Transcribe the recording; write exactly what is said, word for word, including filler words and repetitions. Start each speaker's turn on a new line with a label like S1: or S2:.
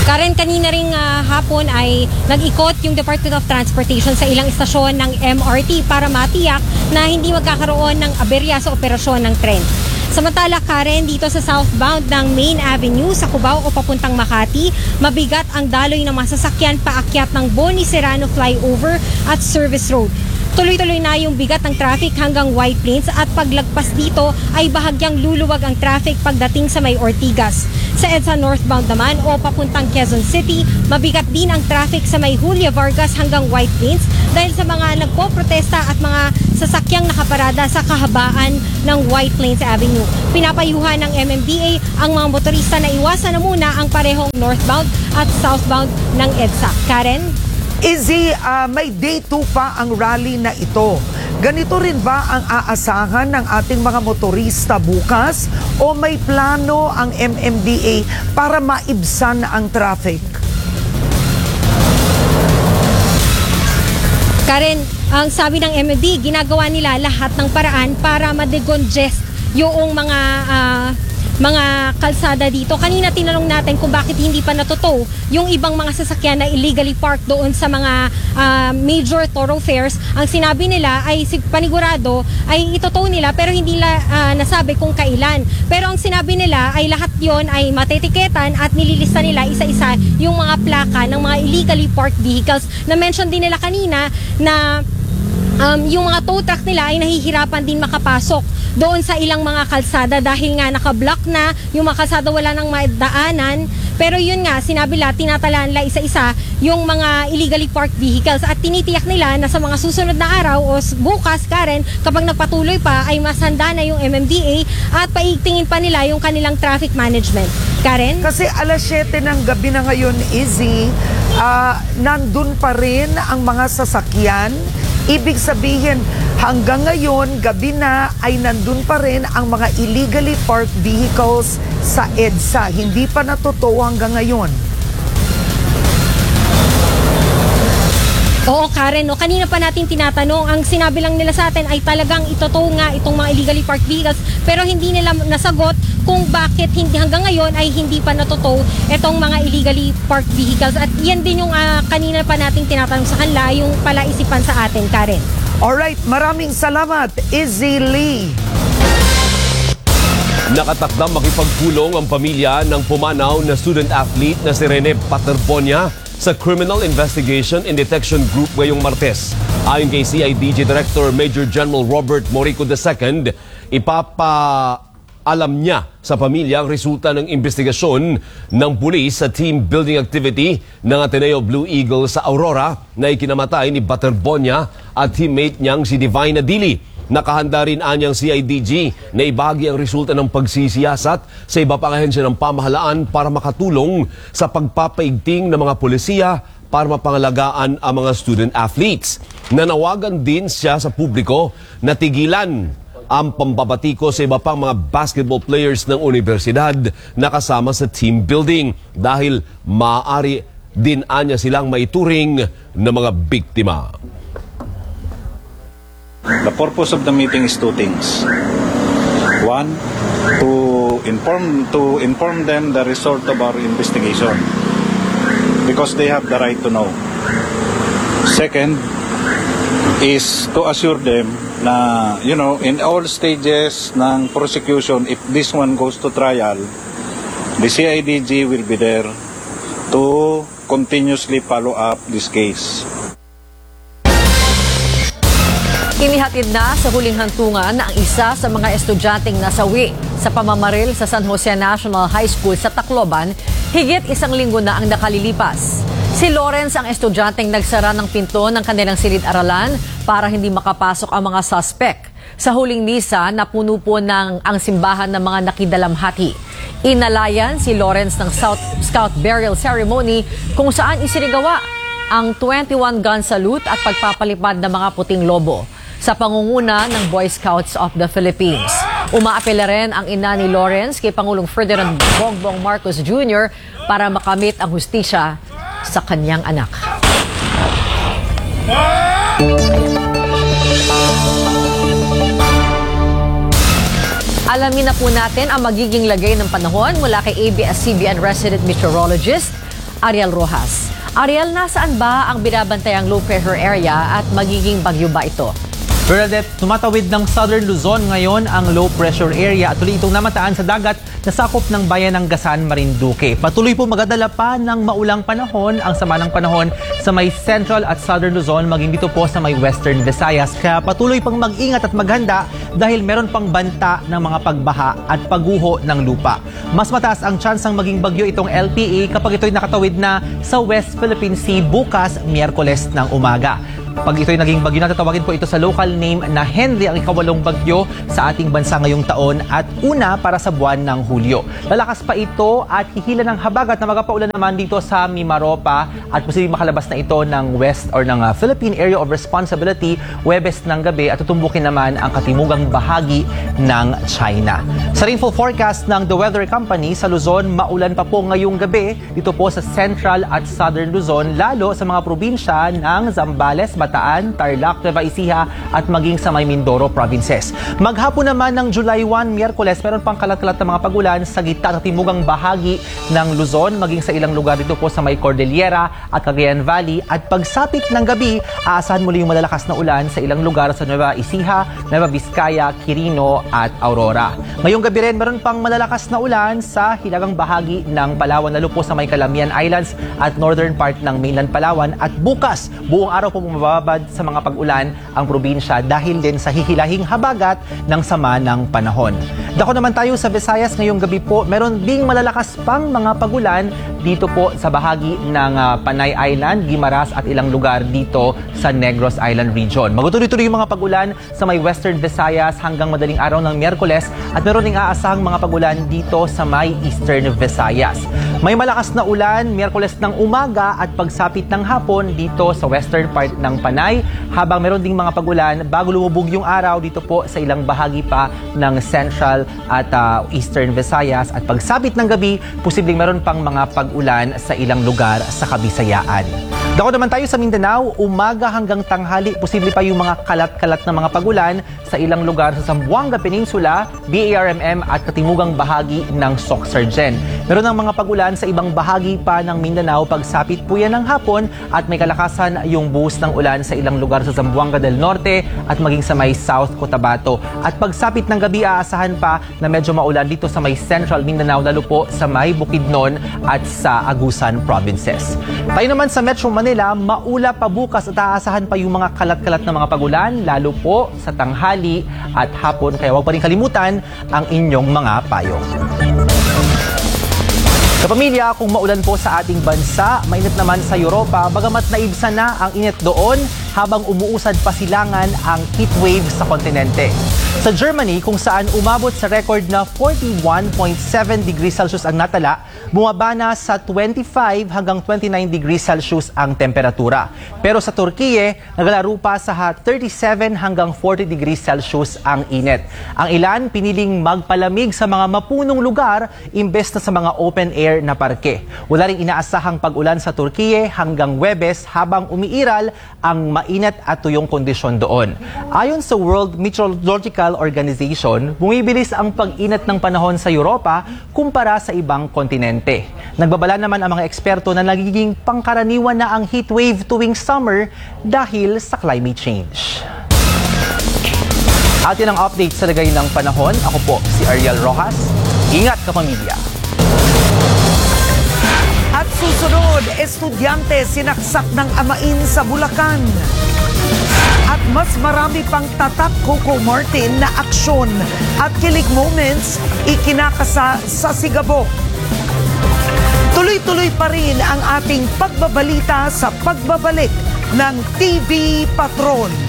S1: Karen, kanina ring uh, hapon ay nag-ikot yung Department of Transportation sa ilang istasyon ng M R T para matiyak na hindi magkakaroon ng aberya sa operasyon ng tren. Samantala, Karen, dito sa southbound ng Main Avenue sa Cubao o papuntang Makati, mabigat ang daloy ng mga sasakyan paakyat ng Boni Serrano Flyover at Service Road. Tuloy-tuloy na yung bigat ng traffic hanggang White Plains at paglagpas dito ay bahagyang luluwag ang traffic pagdating sa may Ortigas. Sa EDSA northbound naman o papuntang Quezon City, mabigat din ang traffic sa may Julia Vargas hanggang White Plains dahil sa mga nagpoprotesta at mga sasakyang nakaparada sa kahabaan ng White Plains Avenue. Pinapayuhan ng M M D A ang mga motorista na iwasan na muna ang parehong northbound at southbound ng EDSA. Karen?
S2: Izzy, uh, may day two pa ang rally na ito. Ganito rin ba ang aasahan ng ating mga motorista bukas o may plano ang M M D A para maibsan ang traffic?
S1: Karen, ang sabi ng M M D A, ginagawa nila lahat ng paraan para ma-decongest yung mga uh, mga kalsada dito. Kanina tinanong natin kung bakit hindi pa natutow yung ibang mga sasakyan na illegally parked doon sa mga uh, major thoroughfares. Ang sinabi nila ay panigurado ay itotow nila pero hindi nila uh, nasabi kung kailan. Pero ang sinabi nila ay lahat yon ay matetiketan at nililista nila isa-isa yung mga plaka ng mga illegally parked vehicles. Na-mention din nila kanina na um, yung mga tow truck nila ay nahihirapan din makapasok doon sa ilang mga kalsada dahil nga nakablock na yung mga kalsada, wala nang madaanan. Pero yun nga, sinabi nila, tinatalaan nila isa-isa yung mga illegally parked vehicles at tinitiyak nila na sa mga susunod na araw o bukas, Karen, kapag nagpatuloy pa ay masanda na yung M M D A at paigtingin pa nila yung kanilang traffic management. Karen?
S2: Kasi alas siyete ng gabi na ngayon, Izzy, uh, nandun pa rin ang mga sasakyan. Ibig sabihin, hanggang ngayon, gabi na, ay nandun pa rin ang mga illegally parked vehicles sa EDSA. Hindi pa natutuwa hanggang ngayon.
S1: Oo, Karen, no? Kanina pa natin tinatanong, ang sinabi lang nila sa atin ay talagang itotow nga itong mga illegally parked vehicles, pero hindi nila nasagot kung bakit hindi hanggang ngayon ay hindi pa natutow itong mga illegally parked vehicles. At yan din yung uh, kanina pa natin tinatanong sa kanila, yung palaisipan sa atin, Karen.
S2: Alright, maraming salamat, Izzy Lee.
S3: Nakatakdang makipagpulong ang pamilya ng pumanaw na student athlete na si Rene Paterbonia sa Criminal Investigation and Detection Group ngayong Martes. Ayon kay C I D G Director Major General Robert Morico the second, ipapaalam niya sa pamilya ang resulta ng investigasyon ng pulis sa team building activity ng Ateneo Blue Eagle sa Aurora na ikinamatay ni Paterbonia at teammate niyang si Divina Dili. Nakahanda rin anyang C I D G na ibahagi ang resulta ng pagsisiyasat sa iba pang ahensya ng pamahalaan para makatulong sa pagpapaigting ng mga pulisiya para mapangalagaan ang mga student athletes. Nanawagan din siya sa publiko na tigilan ang pambabatiko sa iba pang mga basketball players ng universidad na kasama sa team building dahil maaari din anya silang maituring na mga biktima.
S4: The purpose of the meeting is two things. One, to inform to inform them the result of our investigation because they have the right to know. Second is to assure them na, you know, in all stages ng prosecution, if this one goes to trial, the C I D G will be there to continuously follow up this case.
S5: Inihatid na sa huling hantungan na ang isa sa mga estudyanteng nasawi sa pamamaril sa San Jose National High School sa Tacloban, higit isang linggo na ang nakalilipas. Si Lawrence ang estudyanteng nagsara ng pinto ng kanilang silid-aralan para hindi makapasok ang mga suspect. Sa huling misa, napuno po ng ang simbahan ng mga nakidalamhati. Inalayan si Lawrence ng South Scout Burial Ceremony kung saan isinigawa ang twenty-one gun salute at pagpapalipad ng mga puting lobo sa pangunguna ng Boy Scouts of the Philippines. Umaapela rin ang ina ni Lawrence kay Pangulong Ferdinand Bongbong Marcos Junior para makamit ang hustisya sa kanyang anak. Alamin na po natin ang magiging lagay ng panahon mula kay A B S C B N resident meteorologist Ariel Rojas. Ariel, nasaan ba ang binabantayang low pressure area at magiging bagyo ba ito?
S6: Bernadette, tumatawid ng Southern Luzon ngayon ang low pressure area at tuloy itong namataan sa dagat na sakop ng bayan ng Gasan, Marinduque. Patuloy po magadala pa ng maulang panahon ang sama ng panahon sa may Central at Southern Luzon, maging dito po sa may Western Visayas. Kaya patuloy pang mag-ingat at maghanda dahil meron pang banta ng mga pagbaha at pagguho ng lupa. Mas mataas ang tsansang maging bagyo itong L P A kapag ito'y nakatawid na sa West Philippine Sea bukas, Miyerkules ng umaga. Pag ito'y naging bagyo na, tatawagin po ito sa local name na Henry, ang ikawalong bagyo sa ating bansa ngayong taon at una para sa buwan ng Hulyo. Lalakas pa ito at hihila ng habagat na magpaulan naman dito sa Mimaropa at posibleng makalabas na ito ng West or ng uh, Philippine Area of Responsibility Huwebes ng gabi at tutumbukin naman ang katimugang bahagi ng China. Sa rainfall forecast ng The Weather Company sa Luzon, maulan pa po ngayong gabi dito po sa Central at Southern Luzon, lalo sa mga probinsya ng Zambales, Bataan, Tarlac, Nueva Ecija at maging sa may Mindoro provinces. Maghapon naman ng July first, Miyerkules, meron pang kalat-kalat na mga pagulan sa gitna at timugang bahagi ng Luzon, maging sa ilang lugar dito po sa may Cordillera at Cagayan Valley. At pagsapit ng gabi, aasahan muli yung malalakas na ulan sa ilang lugar sa Nueva Ecija, Nueva Vizcaya, Quirino at Aurora. Ngayong gabi rin, meron pang malalakas na ulan sa hilagang bahagi ng Palawan, lalo po sa may Calamian Islands at northern part ng mainland Palawan. At bukas, buong araw po mababad sa mga pag-ulan ang probinsya dahil din sa hihilahing habagat ng sama ng panahon. Dako naman tayo sa Visayas ngayong gabi po, meron ding malalakas pang mga pagulan dito po sa bahagi ng uh, Panay Island, Guimaras at ilang lugar dito sa Negros Island region. Magtutuloy-tuloy yung mga pagulan sa may Western Visayas hanggang madaling araw ng Miyerkules at meron ding aasahang mga pagulan dito sa may Eastern Visayas. May malakas na ulan Miyerkules ng umaga at pagsapit ng hapon dito sa western part ng Panay, habang meron ding mga pagulan bago lumubog yung araw dito po sa ilang bahagi pa ng Central at uh, Eastern Visayas. At pagsapit ng gabi, posibleng meron pang mga pag-ulan sa ilang lugar sa Kabisayaan. Dako naman tayo sa Mindanao, umaga hanggang tanghali, posible pa yung mga kalat-kalat na mga pagulan sa ilang lugar sa Zamboanga Peninsula, B A R M M at katimugang bahagi ng Soc-Sargen. Meron ng mga pagulan sa ibang bahagi pa ng Mindanao, pagsapit po yan ng hapon at may kalakasan yung buhos ng ulan sa ilang lugar sa Zamboanga del Norte at maging sa may South Cotabato. At pagsapit ng gabi, aasahan pa na medyo maulan dito sa may Central Mindanao, lalo po sa may Bukidnon at sa Agusan provinces. Tayo naman sa Metro Manila, maula pa bukas at aasahan pa yung mga kalat-kalat na mga pagulan, lalo po sa tanghali at hapon. Kaya huwag pa rin kalimutan ang inyong mga payong. Kapamilya, kung maulan po sa ating bansa, mainit naman sa Europa, bagamat naibsan na ang init doon habang umuusad pa silangan ang heat wave sa kontinente. Sa Germany, kung saan umabot sa record na forty-one point seven degrees Celsius ang natala, bumaba na sa twenty-five hanggang twenty-nine degrees Celsius ang temperatura. Pero sa Turkiye, naglalaro pa sa thirty-seven hanggang forty degrees Celsius ang init. Ang ilan piniling magpalamig sa mga mapunong lugar imbes na sa mga open air na parke. Wala ring inaasahang pag-ulan sa Turkiye hanggang Huwebes habang umiiral ang mainit at tuyong kondisyon doon. Ayon sa World Meteorological Organization, bumibilis ang pag-init ng panahon sa Europa kumpara sa ibang kontinente. Nagbabala naman ang mga eksperto na nagiging pangkaraniwan na ang heat wave tuwing summer dahil sa climate change. At yan ang update sa lagay ng panahon. Ako po si Ariel Rojas. Ingat kapamilya!
S2: At susunod, estudyante sinaksak ng amain sa Bulacan. At mas marami pang tatak Coco Martin na aksyon at kilig moments ikinakasa sa Sigabo. Tuloy-tuloy pa rin ang ating pagbabalita sa pagbabalik ng T V Patrol.